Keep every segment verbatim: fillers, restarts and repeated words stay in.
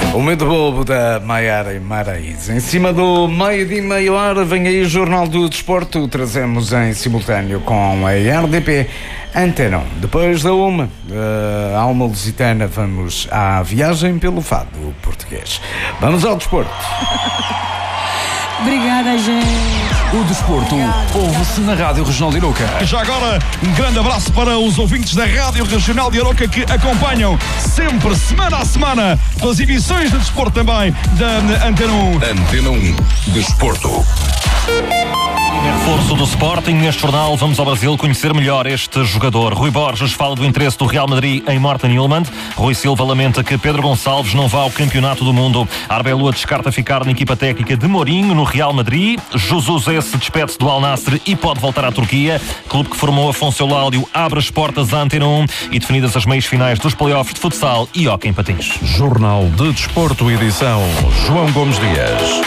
O momento bobo da Maiara e Maraíza. Em cima do meio-dia e meia hora vem aí o Jornal do Desporto. Trazemos em simultâneo com a R D P Antena um. Depois da uma, uh, Alma Lusitana, vamos à viagem pelo fado português. Vamos ao desporto. Obrigada, gente. O desporto ouve-se na Rádio Regional de Arouca. Já agora, um grande abraço para os ouvintes da Rádio Regional de Arouca que acompanham sempre, semana a semana, as emissões de desporto também da Antena um. Antena um, Desporto. Reforço do Sporting. Neste jornal vamos ao Brasil conhecer melhor este jogador. Rui Borges fala do interesse do Real Madrid em Morten Hjulmand. Rui Silva lamenta que Pedro Gonçalves não vá ao Campeonato do Mundo. Arbeloa descarta ficar na equipa técnica de Mourinho no Real Madrid. Jesus se despede-se do Al Nassr e pode voltar à Turquia. Clube que formou Afonso Euládio abre as portas à Antena um e definidas as meias finais dos playoffs de futsal e hóquei em patins. Jornal de Desporto, edição João Gomes Dias.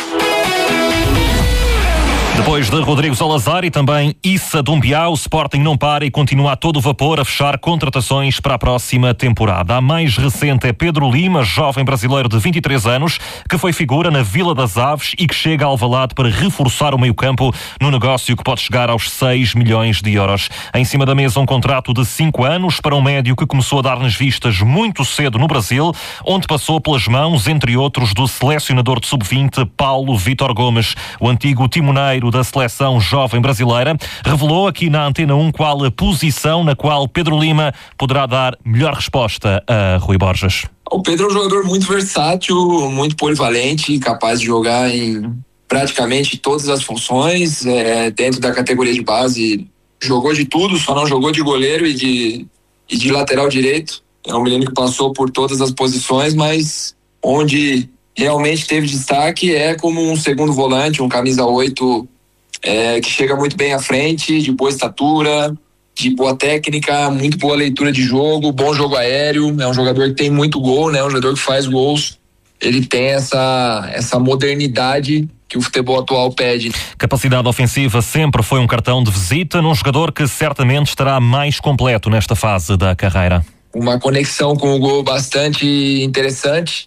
Depois de Rodrigo Salazar e também Issa Dumbiá, o Sporting não para e continua a todo vapor a fechar contratações para a próxima temporada. A mais recente é Pedro Lima, jovem brasileiro de vinte e três anos, que foi figura na Vila das Aves e que chega a Alvalade para reforçar o meio-campo no negócio que pode chegar aos seis milhões de euros. Em cima da mesa um contrato de cinco anos para um médio que começou a dar nas vistas muito cedo no Brasil, onde passou pelas mãos, entre outros, do selecionador de sub vinte Paulo Vítor Gomes. O antigo timoneiro da seleção jovem brasileira revelou aqui na Antena um qual a posição na qual Pedro Lima poderá dar melhor resposta a Rui Borges. O Pedro é um jogador muito versátil, muito polivalente, capaz de jogar em praticamente todas as funções, é, dentro da categoria de base. Jogou de tudo, só não jogou de goleiro e de, e de lateral direito. É um menino que passou por todas as posições, mas onde realmente teve destaque é como um segundo volante, um camisa oito, é, que chega muito bem à frente, de boa estatura, de boa técnica, muito boa leitura de jogo, bom jogo aéreo. É um jogador que tem muito gol, né? Um jogador que faz gols. Ele tem essa, essa modernidade que o futebol atual pede. Capacidade ofensiva sempre foi um cartão de visita num jogador que certamente estará mais completo nesta fase da carreira. Uma conexão com o gol bastante interessante.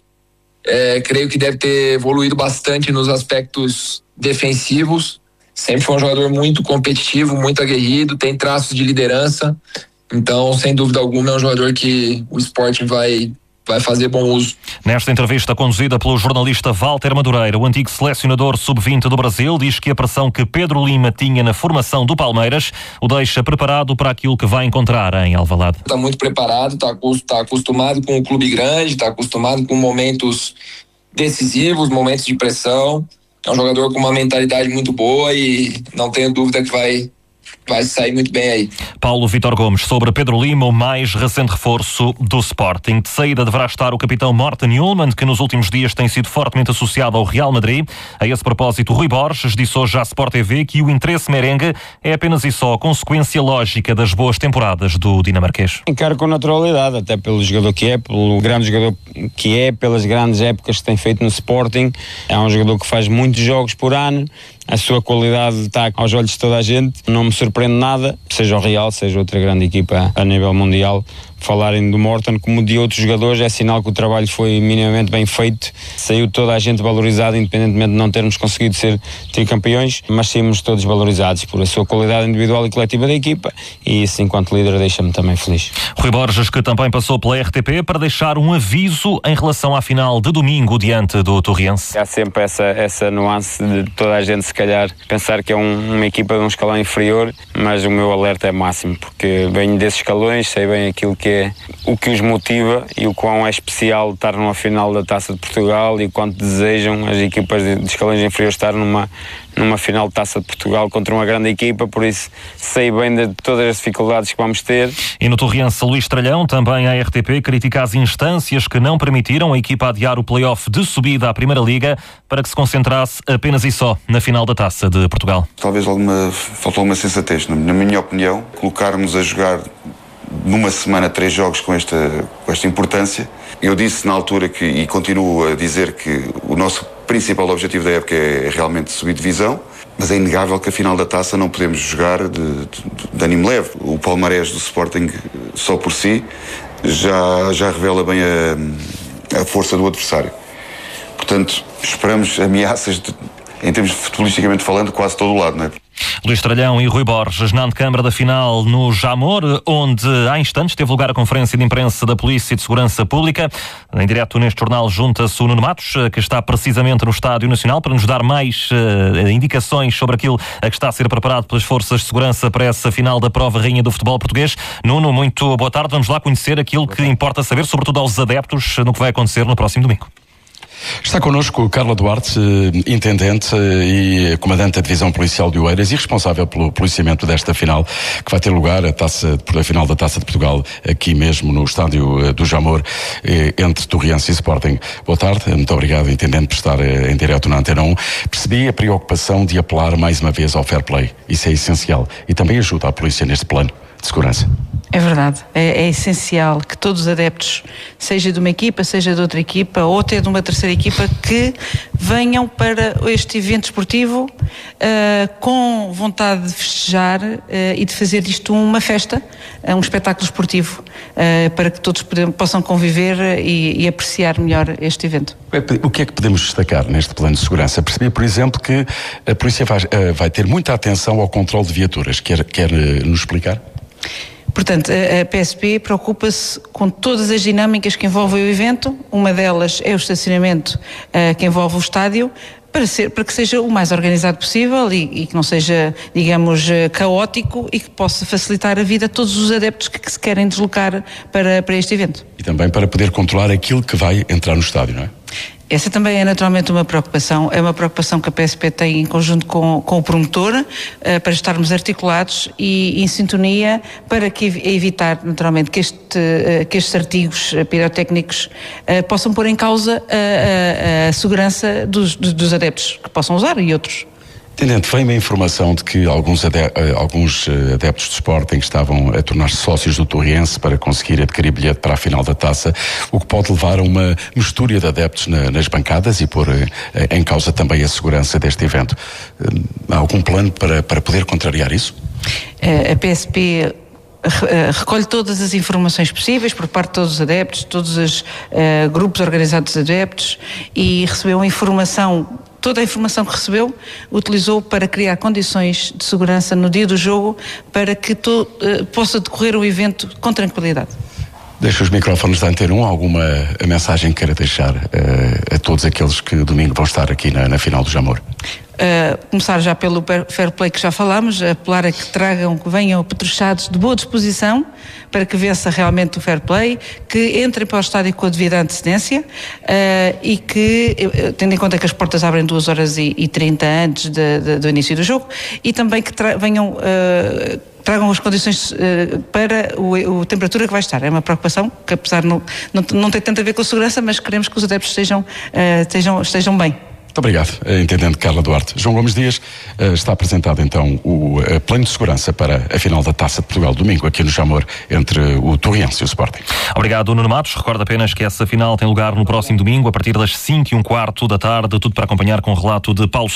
É, creio que deve ter evoluído bastante nos aspectos defensivos. Sempre foi um jogador muito competitivo, muito aguerrido, tem traços de liderança. Então, sem dúvida alguma, é um jogador que o Sporting vai, vai fazer bom uso. Nesta entrevista conduzida pelo jornalista Walter Madureira, o antigo selecionador sub vinte do Brasil diz que a pressão que Pedro Lima tinha na formação do Palmeiras o deixa preparado para aquilo que vai encontrar em Alvalade. Está muito preparado, está tá acostumado com um clube grande, está acostumado com momentos decisivos, momentos de pressão. É um jogador com uma mentalidade muito boa e não tenho dúvida que vai, vai sair muito bem aí. Paulo Vítor Gomes, sobre Pedro Lima, o mais recente reforço do Sporting. De saída deverá estar o capitão Morten Hjulmand, que nos últimos dias tem sido fortemente associado ao Real Madrid. A esse propósito, Rui Borges disse hoje à Sport T V que o interesse merengue é apenas e só a consequência lógica das boas temporadas do dinamarquês. Encaro com naturalidade, até pelo jogador que é, pelo grande jogador que é, pelas grandes épocas que tem feito no Sporting. É um jogador que faz muitos jogos por ano. A sua qualidade está aos olhos de toda a gente. Não me surpreende nada, seja o Real, seja outra grande equipa a nível mundial, falarem do Morten como de outros jogadores. É sinal que o trabalho foi minimamente bem feito. Saiu toda a gente valorizada, independentemente de não termos conseguido ser tricampeões, mas saímos todos valorizados por a sua qualidade individual e coletiva da equipa, e isso, enquanto líder, deixa-me também feliz. Rui Borges, que também passou pela R T P para deixar um aviso em relação à final de domingo diante do Torriense. Há sempre essa, essa nuance de toda a gente, se calhar, pensar que é um, uma equipa de um escalão inferior, mas o meu alerta é máximo, porque venho desses escalões, sei bem aquilo que é, o que os motiva e o quão é especial estar numa final da Taça de Portugal, e o quanto desejam as equipas de, de escalões inferiores estar numa, numa final de Taça de Portugal contra uma grande equipa. Por isso sei bem de todas as dificuldades que vamos ter. E no Torriense, Luís Tralhão, também a R T P, critica as instâncias que não permitiram a equipa adiar o play-off de subida à Primeira Liga para que se concentrasse apenas e só na final da Taça de Portugal. Talvez alguma, faltou alguma sensatez, na minha opinião, colocarmos a jogar numa semana três jogos com esta, com esta importância. Eu disse na altura que, e continuo a dizer, que o nosso principal objetivo da época é realmente subir divisão, mas é inegável que a final da Taça não podemos jogar de, de, de ânimo leve. O palmarés do Sporting só por si já, já revela bem a, a força do adversário. portanto, esperamos ameaças, de, em termos de futebolisticamente falando, quase todo o lado, não é? Luís Tralhão e Rui Borges na antecâmara da final no Jamor, onde há instantes teve lugar a conferência de imprensa da Polícia de Segurança Pública. Em direto neste jornal junta-se o Nuno Matos, que está precisamente no Estádio Nacional para nos dar mais uh, indicações sobre aquilo a que está a ser preparado pelas forças de segurança para essa final da prova rainha do futebol português. Nuno, muito boa tarde. Vamos lá conhecer aquilo que importa saber, sobretudo aos adeptos, no que vai acontecer no próximo domingo. Está connosco Carla Duarte, intendente e comandante da Divisão Policial de Oeiras e responsável pelo policiamento desta final, que vai ter lugar, a, taça, a final da Taça de Portugal, aqui mesmo no Estádio do Jamor, entre Torriense e Sporting. Boa tarde, muito obrigado, intendente, por estar em direto na Antena um. Percebi a preocupação de apelar mais uma vez ao fair play. Isso é essencial e também ajuda a polícia neste plano de segurança. É verdade, é, é essencial que todos os adeptos, seja de uma equipa, seja de outra equipa ou até de uma terceira equipa, que venham para este evento esportivo uh, com vontade de festejar uh, e de fazer disto uma festa, uh, um espetáculo esportivo, uh, para que todos possam conviver e, e apreciar melhor este evento. O que é que podemos destacar neste plano de segurança? Percebi, por exemplo, que a polícia vai, uh, vai ter muita atenção ao controle de viaturas. Quer, quer uh, nos explicar? Portanto, a P S P preocupa-se com todas as dinâmicas que envolvem o evento. Uma delas é o estacionamento uh, que envolve o estádio, para, ser, para que seja o mais organizado possível e, e que não seja, digamos, caótico e que possa facilitar a vida a todos os adeptos que, que se querem deslocar para, para este evento. E também para poder controlar aquilo que vai entrar no estádio, não é? Essa também é naturalmente uma preocupação, é uma preocupação que a P S P tem em conjunto com, com o promotor, uh, para estarmos articulados e em sintonia para que evitar naturalmente que, este, uh, que estes artigos pirotécnicos uh, possam pôr em causa a, a, a segurança dos, dos adeptos que possam usar e outros. Tenente, veio-me a informação de que alguns, ade- alguns adeptos de Sporting estavam a tornar-se sócios do Torriense para conseguir adquirir bilhete para a final da taça, o que pode levar a uma mistura de adeptos na, nas bancadas e pôr eh, em causa também a segurança deste evento. Há algum plano para, para poder contrariar isso? A P S P recolhe todas as informações possíveis por parte de todos os adeptos, todos os uh, grupos organizados de adeptos, e recebeu informação. Toda a informação que recebeu, utilizou para criar condições de segurança no dia do jogo para que to, uh, possa decorrer o evento com tranquilidade. Deixa os microfones da Antena um, alguma a mensagem que queira deixar uh, a todos aqueles que domingo vão estar aqui na, na final do Jamor? Uh, começar já pelo fair play que já falámos, apelar a que tragam, que venham apetrechados de boa disposição para que vença realmente o fair play, que entrem para o estádio com a devida antecedência uh, e que, tendo em conta que as portas abrem duas horas e trinta antes de, de, do início do jogo, e também que tra- venham uh, tragam as condições uh, para o, a temperatura que vai estar. É uma preocupação que, apesar de não, não, não ter tanto a ver com a segurança, mas queremos que os adeptos estejam, uh, estejam, estejam bem. Muito obrigado, intendente Carla Duarte. João Gomes Dias, está apresentado então o plano de segurança para a final da Taça de Portugal, domingo, aqui no Jamor, entre o Torriense e o Sporting. Obrigado, Nuno Matos. Recordo apenas que essa final tem lugar no próximo domingo, a partir das cinco e um quarto da tarde, tudo para acompanhar com o relato de Paulo